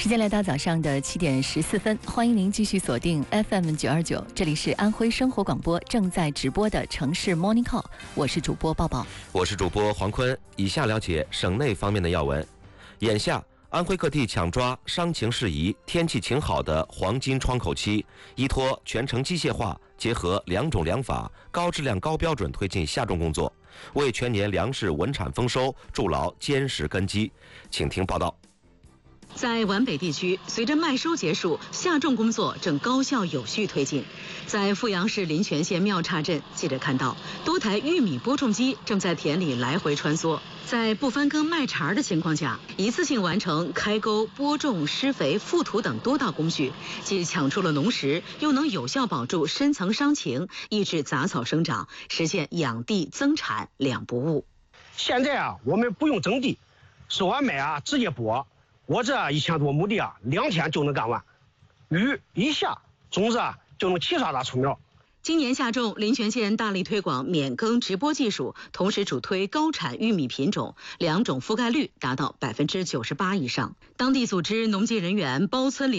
时间来到早上的7点14分，欢迎您继续锁定 FM 929，这里是安徽生活广播正在直播的城市 Morning Call， 我是主播抱抱， 我是主播黄坤。以下了解省内方面的要闻。眼下，安徽各地抢抓伤情适宜、天气晴好的黄金窗口期，依托全程机械化，结合两种良法，高质量高标准推进下种工作，为全年粮食稳产丰收筑牢坚实根基。请听报道。 在皖北地区，随着麦收结束，下种工作正高效有序推进。在阜阳市临泉县庙岔镇，记者看到多台玉米播种机正在田里来回穿梭，在不翻耕麦茬的情况下，一次性完成开沟、播种、施肥、覆土等多道工序，既抢出了农时，又能有效保住深层伤情，抑制杂草生长，实现养地增产两不误。 现在我们不用整地，收完麦直接播。我这1000多亩地2天就能干完，雨一下，种子就能齐刷刷出苗。 今年下种，临泉县大力推广免耕直播技术，同时主推高产玉米品种，2种覆盖率达到98%以上。当地组织农技人员包村里